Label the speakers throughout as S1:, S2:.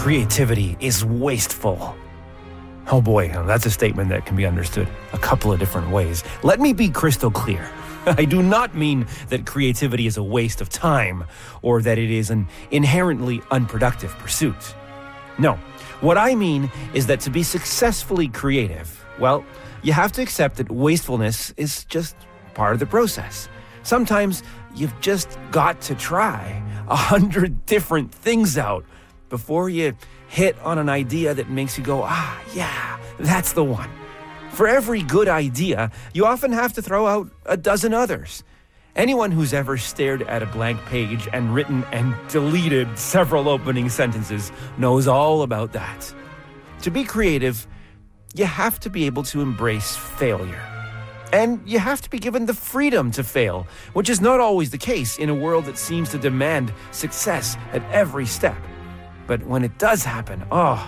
S1: creativity is wasteful. Oh boy, that's a statement that can be understood a couple of different ways. Let me be crystal clear. I do not mean that creativity is a waste of time or that it is an inherently unproductive pursuit. No, what I mean is that to be successfully creative, well, you have to accept that wastefulness is just part of the process. Sometimes you've just got to try 100 different things out before you hit on an idea that makes you go, yeah, that's the one. For every good idea, you often have to throw out a dozen others. Anyone who's ever stared at a blank page and written and deleted several opening sentences knows all about that. To be creative, you have to be able to embrace failure. And you have to be given the freedom to fail, which is not always the case in a world that seems to demand success at every step. But when it does happen,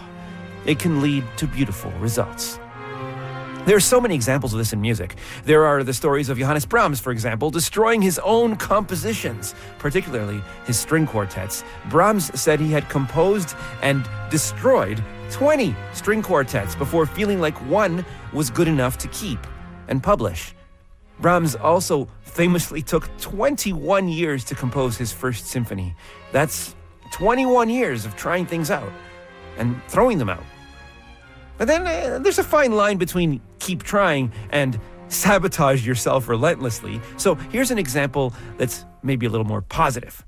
S1: it can lead to beautiful results. There are so many examples of this in music. There are the stories of Johannes Brahms, for example, destroying his own compositions, particularly his string quartets. Brahms said he had composed and destroyed 20 string quartets before feeling like one was good enough to keep and publish. Brahms also famously took 21 years to compose his first symphony. That's 21 years of trying things out and throwing them out. But then there's a fine line between keep trying and sabotage yourself relentlessly. So here's an example that's maybe a little more positive.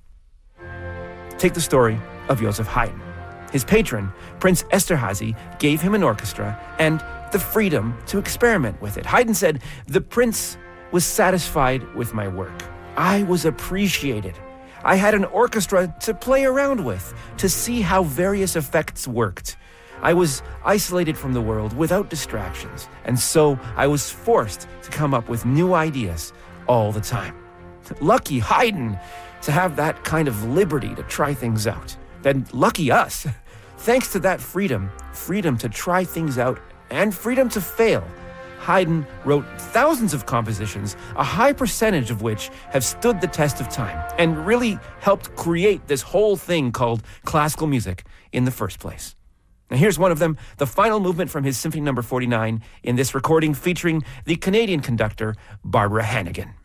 S1: Take the story of Joseph Haydn. His patron, Prince Esterhazy, gave him an orchestra and the freedom to experiment with it. Haydn said, "The prince was satisfied with my work. I was appreciated. I had an orchestra to play around with, to see how various effects worked. I was isolated from the world without distractions, and so I was forced to come up with new ideas all the time." Lucky Haydn to have that kind of liberty to try things out. Then lucky us. Thanks to that freedom to try things out and freedom to fail, Haydn wrote thousands of compositions, a high percentage of which have stood the test of time and really helped create this whole thing called classical music in the first place. Now here's one of them, the final movement from his Symphony No. 49 in this recording featuring the Canadian conductor Barbara Hannigan.